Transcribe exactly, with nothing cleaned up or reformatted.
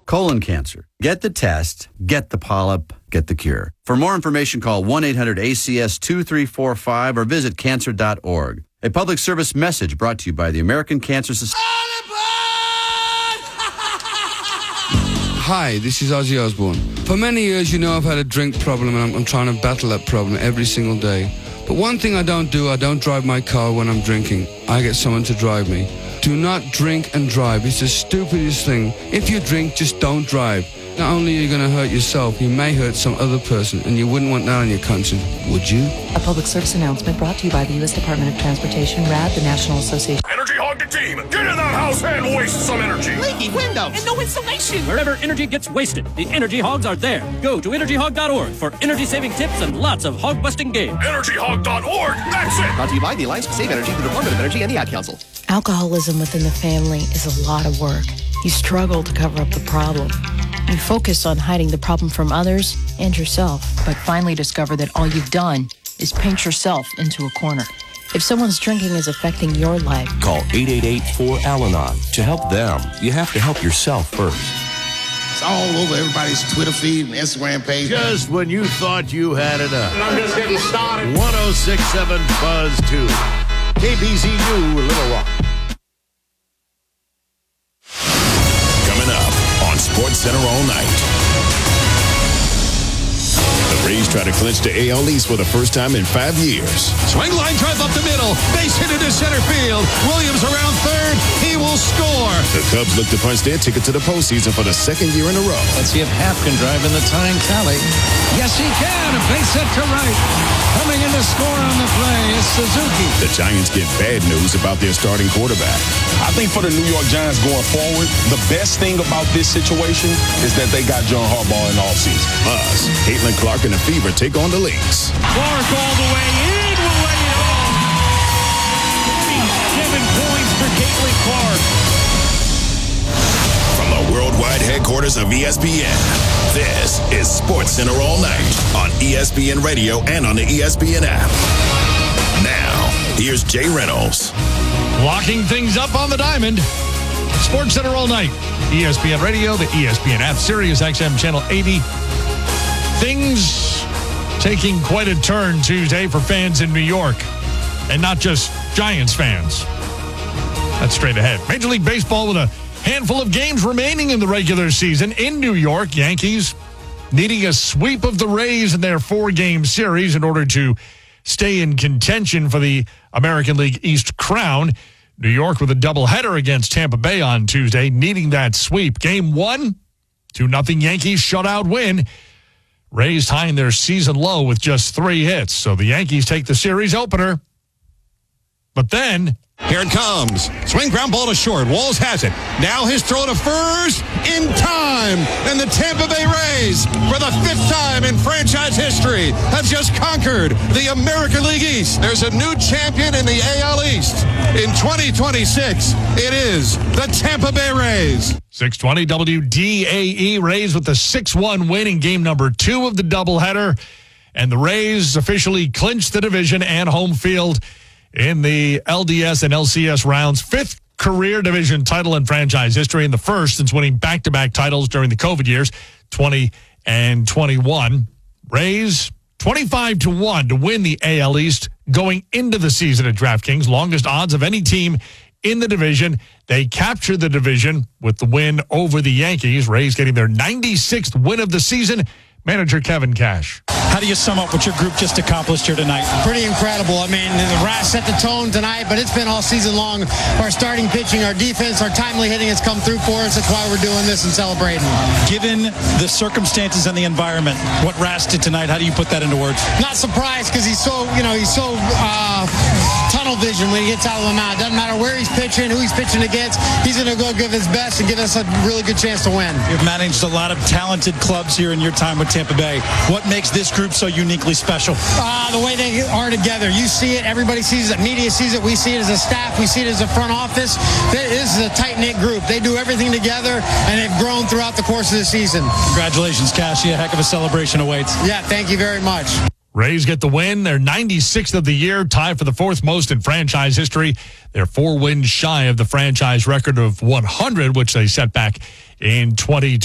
Colon cancer. Get the test, get the polyp, get the cure. For more information, call one eight hundred A C S two three four five or visit cancer dot org. A public service message brought to you by the American Cancer Society. Hi, this is Ozzy Osbourne. For many years, you know I've had a drink problem and I'm, I'm trying to battle that problem every single day. But one thing I don't do, I don't drive my car when I'm drinking. I get someone to drive me. Do not drink and drive. It's the stupidest thing. If you drink, just don't drive. Not only are you going to hurt yourself, you may hurt some other person, and you wouldn't want that on your conscience, would you? A public service announcement brought to you by the U S Department of Transportation, R A D, the National Association. Energy Hog the team! Get in that house and waste some energy! Leaky windows! And no insulation! Wherever energy gets wasted, the Energy Hogs are there. Go to energy hog dot org for energy-saving tips and lots of hog-busting games. energy hog dot org, that's it! Brought to you by the Alliance to Save Energy, the Department of Energy, and the Ad Council. Alcoholism within the family is a lot of work. You struggle to cover up the problem. You focus on hiding the problem from others and yourself, but finally discover that all you've done is paint yourself into a corner. If someone's drinking is affecting your life, call eight eight eight, four, Al Anon. To help them, you have to help yourself first. It's all over everybody's Twitter feed and Instagram page. Just when you thought you had enough. And I'm just getting started. one oh six point seven Buzz two. K B Z U, Little Rock. Coming up on Sports Center all night. The Rays try to clinch the A L East for the first time in five years. Swing line drive up the middle. Base hit into center field. Williams around third. He will score. The Cubs look to punch their ticket to the postseason for the second year in a row. Let's see if Happ can drive in the tying tally. Yes, he can. A base hit to right. Coming in to score on the play is Suzuki. The Giants get bad news about their starting quarterback. I think for the New York Giants going forward, the best thing about this situation is that they got John Harbaugh in the offseason. Plus, Caitlin Clark and the Fever take on the Lynx. Clark all the way in will lay it home. Seven points for Caitlin Clark. From the worldwide headquarters of E S P N, this is Sports Center all night on E S P N Radio and on the E S P N app. Now, here's Jay Reynolds. Locking things up on the diamond. Sports Center all night. E S P N Radio, the E S P N app, Sirius X M Channel eighty. Things taking quite a turn Tuesday for fans in New York. And not just Giants fans. That's straight ahead. Major League Baseball with a handful of games remaining in the regular season in New York. Yankees needing a sweep of the Rays in their four-game series in order to stay in contention for the American League East crown. New York with a doubleheader against Tampa Bay on Tuesday, needing that sweep. Game one, two nothing Yankees shutout win. Rays tying their season low with just three hits. So the Yankees take the series opener. But then... Here it comes. Swing ground ball to short. Walls has it. Now his throw to first in time. And the Tampa Bay Rays, for the fifth time in franchise history, have just conquered the American League East. There's a new champion in the A L East. In twenty twenty-six, it is the Tampa Bay Rays. six twenty W D A E, Rays with the six one win in game number two of the doubleheader. And the Rays officially clinched the division and home field in the L D S and L C S rounds. Fifth career division title in franchise history, and the first since winning back-to-back titles during the COVID years, twenty and twenty-one. Rays twenty-five to one to win the A L East going into the season at DraftKings. Longest odds of any team in the division. They captured the division with the win over the Yankees. Rays getting their ninety-sixth win of the season. Manager Kevin Cash. How do you sum up what your group just accomplished here tonight? Pretty incredible. I mean, the Ras set the tone tonight, but it's been all season long. Our starting pitching, our defense, our timely hitting has come through for us. That's why we're doing this and celebrating. Given the circumstances and the environment, what Ras did tonight, how do you put that into words? Not surprised because he's so, you know, he's so uh, tunnel vision when he gets out of the mound. Doesn't matter where he's pitching, who he's pitching against. He's going to go give his best and give us a really good chance to win. You've managed a lot of talented clubs here in your time with Tampa Bay. What makes this group so uniquely special? Uh, the way they are together. You see it. Everybody sees it. Media sees it. We see it as a staff. We see it as a front office. This is a tight-knit group. They do everything together, and they've grown throughout the course of the season. Congratulations, Cassie. A heck of a celebration awaits. Yeah, thank you very much. Rays get the win. They're ninety-sixth of the year, tied for the fourth most in franchise history. They're four wins shy of the franchise record of one hundred, which they set back in twenty